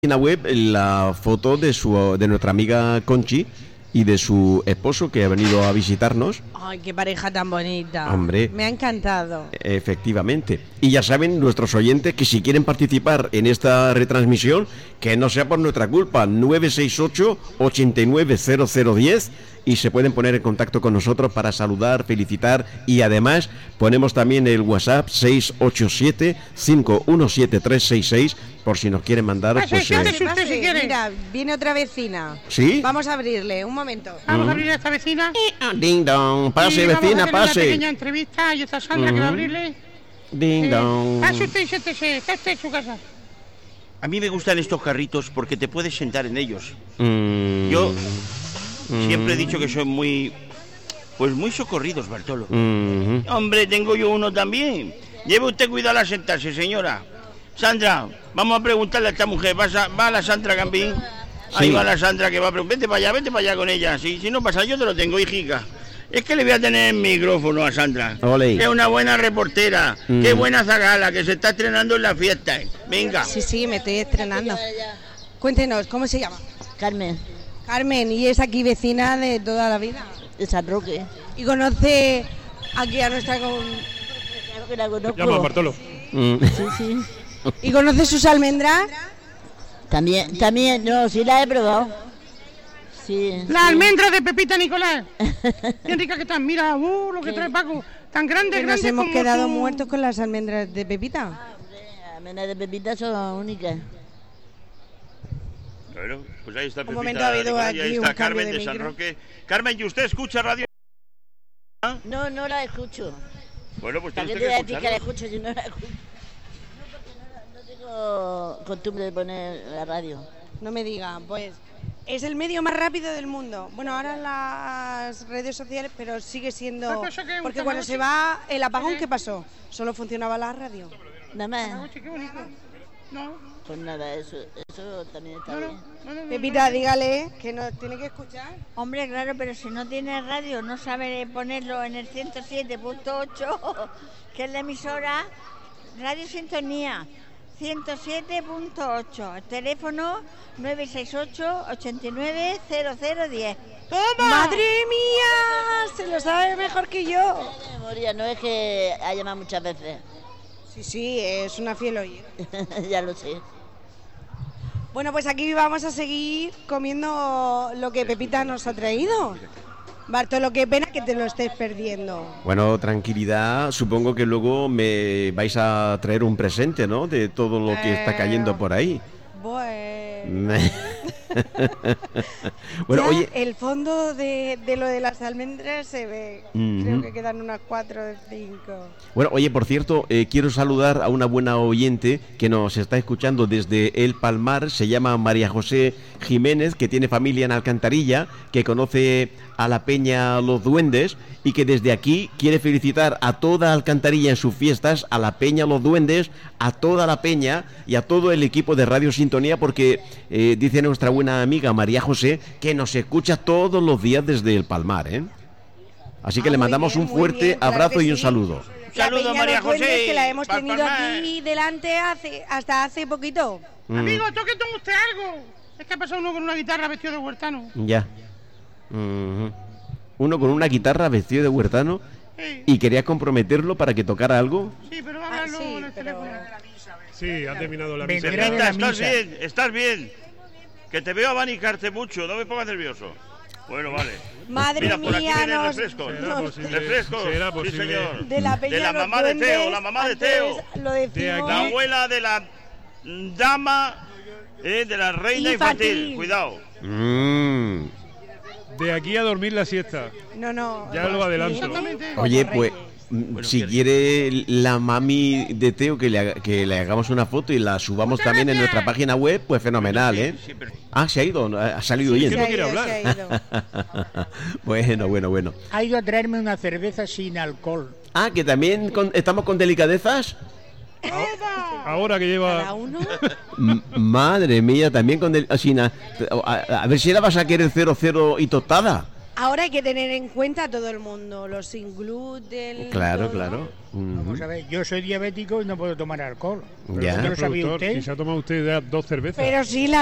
página web la foto de nuestra amiga Conchi y de su esposo que ha venido a visitarnos. Ay, qué pareja tan bonita. Hombre. Me ha encantado. Efectivamente. Y ya saben nuestros oyentes que si quieren participar en esta retransmisión, que no sea por nuestra culpa, 968-890010 y se pueden poner en contacto con nosotros para saludar, felicitar y además ponemos también el WhatsApp 687-517366 por si nos quieren mandar. Pues, si quiere. Mira, viene otra vecina. ¿Sí? Vamos a abrirle, un momento. Vamos a abrirle a esta vecina. Ding dong, pase vecina, vamos a pase. Una pequeña entrevista y esta Sandra que va a abrirle. Ding dong. Pase usted y siéntese, está usted en su casa. A mí me gustan estos carritos porque te puedes sentar en ellos. Yo siempre he dicho que son muy socorridos, Bartolo. Hombre, tengo yo uno también. Lleve usted cuidado al sentarse, señora. Sandra, vamos a preguntarle a esta mujer. Va la Sandra Gambín. Ahí va la Sandra que va a preguntar. Vete para allá con ella. Si no pasa, yo te lo tengo, hijica. Es que le voy a tener el micrófono a Sandra. Olé. Es una buena reportera. Qué buena zagala, que se está estrenando en la fiesta. Venga. Sí, me estoy estrenando. Cuéntenos, ¿cómo se llama? Carmen, Carmen, y es aquí vecina de toda la vida. de San Roque. ¿Y conoce aquí a nuestra... Claro que la conozco. Llama Bartolo. Sí. ¿Y conoce sus almendras? También, no, sí la he probado. Sí. La almendra de Pepita Nicolás. Qué rica que están. Mira, lo que trae Paco. Tan grande, Que nos grande hemos como quedado tú. muertos con las almendras de Pepita. Las almendras de Pepita son únicas. Bueno, pues ahí está Un Pepita. momento, ha habido Nicolás, y aquí ahí un está cambio Carmen de de San micro. Roque. Carmen, ¿y usted escucha radio? No la escucho. Bueno, pues ¿Para tiene qué te usted voy a que decir que la escucharlo. escucho si no la escucho? No tengo costumbre de poner la radio. No me diga, pues es el medio más rápido del mundo. Bueno, ahora las redes sociales, pero sigue siendo... Pues eso que un Porque cuando Tamagotchi. se va el apagón, ¿qué pasó? Solo funcionaba la radio. Nada más. Tamagotchi, qué bonito. No, Pues nada, eso también está bien. no. Pepita, dígale que nos tiene que escuchar. Hombre, claro, pero si no tiene radio, no sabe ponerlo en el 107.8, que es la emisora Radio Sintonía, 107.8, el teléfono 968-890010. ¡Madre mía! Se lo sabe mejor que yo. De memoria, no es que ha llamado muchas veces. Sí, es una fiel oyente. Ya lo sé. Bueno, pues aquí vamos a seguir comiendo lo que Pepita nos ha traído. Bartolo, qué pena que te lo estés perdiendo. Bueno, tranquilidad, supongo que luego me vais a traer un presente, ¿no? De todo lo que está cayendo por ahí. Bueno. Bueno, Ya oye, el fondo de lo de las almendras se ve. Creo que quedan unas 4 de 5. bueno, oye, por cierto, quiero saludar a una buena oyente que nos está escuchando desde El Palmar, se llama María José Jiménez, que tiene familia en Alcantarilla, que conoce a la Peña Los Duendes y que desde aquí quiere felicitar a toda Alcantarilla en sus fiestas, a la Peña Los Duendes, a toda la Peña y a todo el equipo de Radio Sintonía, porque dice nuestra buena amiga María José que nos escucha todos los días desde El Palmar, ¿eh? Así que le muy mandamos bien, un muy fuerte bien, claro abrazo que y un sí. saludo. Saludo, La Peña María Los Duendes, José, que la hemos tenido Palmar. aquí delante hasta hace poquito. Amigo, toque usted algo. Es que ha pasado uno con una guitarra vestido de huertano. Ya. Uno con una guitarra vestido de huertano Sí, y quería comprometerlo para que tocara algo. sí, pero va a hablarlo sí, en el pero- teléfono. Sí, ha terminado la misa. Vendrá de Pepita, la estás bien. Que te veo abanicarte mucho, no me pongas nervioso. Bueno, vale. Madre Mira, por aquí mía, vienen nos- refrescos. Será posible. Refrescos, Será sí posible. señor. de la Peña De la Los mamá de Teo, Duendes, la mamá de antes Teo. Lo decimos. La abuela de la dama, de la reina infantil. Cuidado. De aquí a dormir la siesta. No. Ya lo adelanto. Exactamente. Oye, Como pues, reyes. si quiere la mami de Teo que le hagamos una foto y la subamos también en nuestra página web, pues fenomenal, ¿eh? Sí, pero- Ah, se ha ido, ha salido Sí, bien. que Se no ha quiere ido, hablar. se ha ido. Bueno. Ha ido a traerme una cerveza sin alcohol. Ah, que también estamos con delicadezas. Ahora que Cada lleva... uno. Madre mía, también con a ver si la vas a querer 00 y tostada. Ahora hay que tener en cuenta a todo el mundo, los sin gluten. Claro, todo. claro. Vamos a ver, yo soy diabético y no puedo tomar alcohol. Ya. ¿No lo sabía Productor, usted? si se ha tomado usted ya 2 cervezas. Pero sí, la